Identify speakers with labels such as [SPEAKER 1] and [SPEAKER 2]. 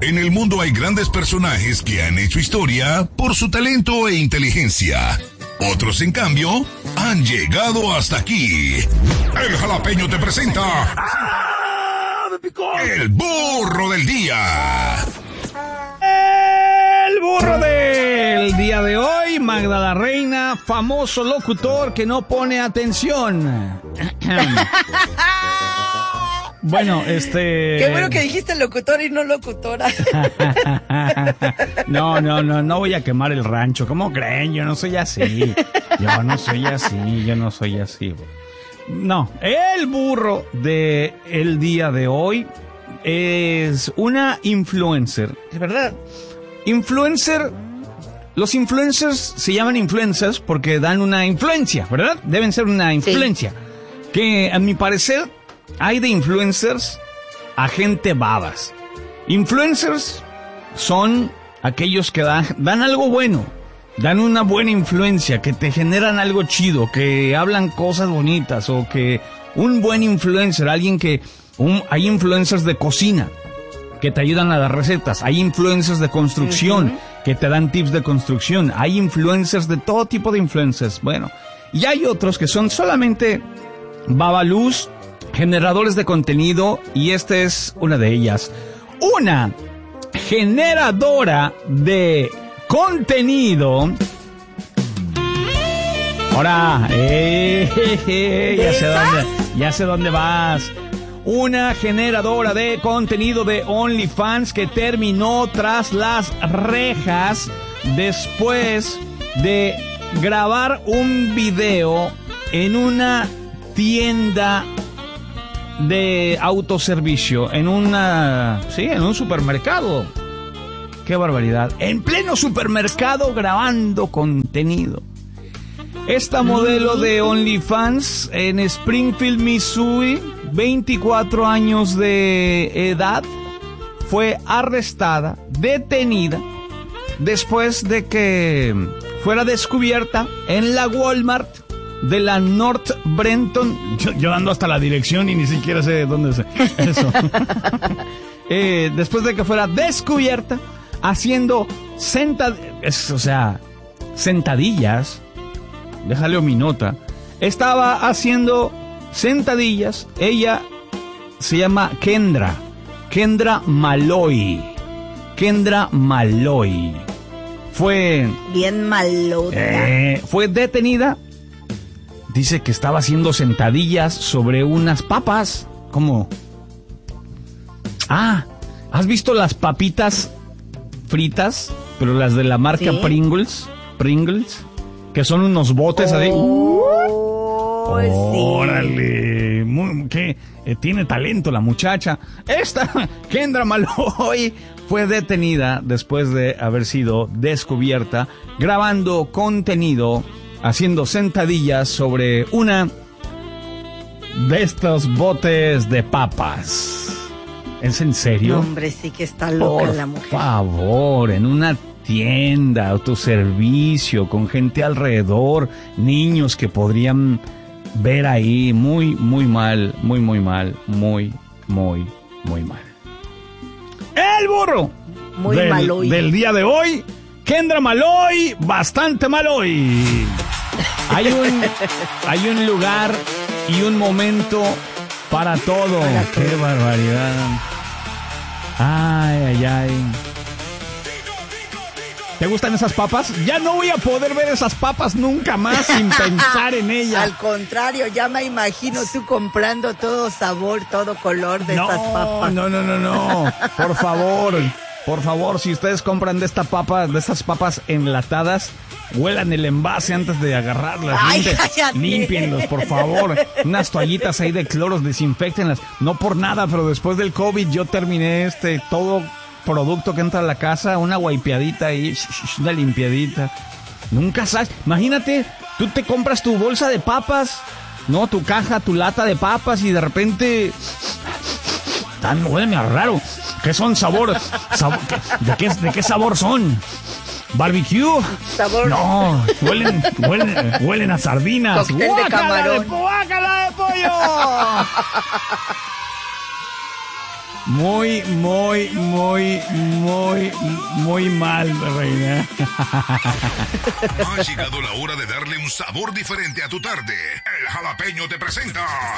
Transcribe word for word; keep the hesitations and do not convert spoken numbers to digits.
[SPEAKER 1] En el mundo hay grandes personajes que han hecho historia por su talento e inteligencia. Otros, en cambio, han llegado hasta aquí. El Jalapeño te presenta... ¡Ah, me picó! El burro del día.
[SPEAKER 2] El burro del día de hoy, Magda la Reina, famoso locutor que no pone atención. Bueno, este...
[SPEAKER 3] Qué bueno que dijiste locutor y no locutora.
[SPEAKER 2] No, no, no, no voy a quemar el rancho. ¿Cómo creen? Yo no soy así. Yo no soy así, yo no soy así. No, el burro de el día de hoy es una influencer. ¿De verdad? Influencer... Los influencers se llaman influencers porque dan una influencia, ¿verdad? Deben ser una influencia. Sí. Que, a mi parecer... Hay de influencers a gente babas. Influencers son aquellos que dan, dan algo bueno, dan una buena influencia, que te generan algo chido, que hablan cosas bonitas, o que un buen influencer, alguien que... Un, hay influencers de cocina que te ayudan a dar recetas, hay influencers de construcción uh-huh. que te dan tips de construcción, hay influencers de todo tipo de influencers, bueno, y hay otros que son solamente babalús, generadores de contenido, y esta es una de ellas. Una generadora de contenido. Ahora, eh, eh, eh, ya sé dónde, ya sé dónde vas. Una generadora de contenido de OnlyFans que terminó tras las rejas después de grabar un video en una tienda de autoservicio, en una... sí, en un supermercado. ¡Qué barbaridad! En pleno supermercado grabando contenido. Esta modelo de OnlyFans en Springfield, Missouri, veinticuatro años de edad, fue arrestada, detenida, después de que fuera descubierta en la Walmart de la North Brenton. Yo, yo ando hasta la dirección y ni siquiera sé dónde es eso. eh, después de que fuera descubierta haciendo sentad... es, o sea, sentadillas. Déjale mi nota. Estaba haciendo sentadillas. Ella se llama Kendra. Kendra Malloy. Kendra Malloy. Fue...
[SPEAKER 3] bien malota.
[SPEAKER 2] Eh, fue detenida. Dice que estaba haciendo sentadillas sobre unas papas. ¿Cómo? Ah, ¿has visto las papitas fritas? Pero las de la marca ¿sí? Pringles. Pringles. Que son unos botes
[SPEAKER 3] oh,
[SPEAKER 2] así.
[SPEAKER 3] Oh, sí.
[SPEAKER 2] Órale. Muy, que eh, tiene talento la muchacha. Esta Kendra Malloy fue detenida después de haber sido descubierta grabando contenido, haciendo sentadillas sobre una de estos botes de papas. ¿Es en serio?
[SPEAKER 3] No, hombre, sí que está loca
[SPEAKER 2] Por
[SPEAKER 3] la mujer.
[SPEAKER 2] Por favor, en una tienda, autoservicio, con gente alrededor, niños que podrían ver ahí. Muy, muy mal, muy, muy mal, muy, muy, muy mal. El burro
[SPEAKER 3] muy
[SPEAKER 2] del,
[SPEAKER 3] Malloy.
[SPEAKER 2] del día de hoy, Kendra Malloy, bastante Malloy. Hay un, hay un lugar y un momento para todo.
[SPEAKER 3] Para todo.
[SPEAKER 2] ¡Qué barbaridad! Ay, ay, ay. ¿Te gustan esas papas? Ya no voy a poder ver esas papas nunca más sin pensar en ellas.
[SPEAKER 3] Al contrario, ya me imagino tú comprando todo sabor, todo color de
[SPEAKER 2] no,
[SPEAKER 3] esas papas.
[SPEAKER 2] No, no, no, no. Por favor, por favor, si ustedes compran de esta papa, de estas papas enlatadas, huelan el envase antes de agarrarlas.
[SPEAKER 3] Ay,
[SPEAKER 2] Limpien, límpienlos, por favor. Unas toallitas ahí de cloros, desinfectenlas. No por nada, pero después del COVID yo terminé este todo producto que entra a la casa, una guaypeadita y una limpiadita. Nunca sabes. Imagínate, tú te compras tu bolsa de papas, no, tu caja, tu lata de papas, y de repente tan huele raro. ¿Qué son sabor? sabor ¿de, qué, ¿De qué sabor son? ¿Barbecue?
[SPEAKER 3] Sabor.
[SPEAKER 2] No, huelen, huelen, huelen a sardinas.
[SPEAKER 3] Cóctel de camarón.
[SPEAKER 2] ¡Guácala de pollo! Muy, muy, muy, muy, muy mal, reina.
[SPEAKER 1] Ha llegado la hora de darle un sabor diferente a tu tarde. El Jalapeño te presenta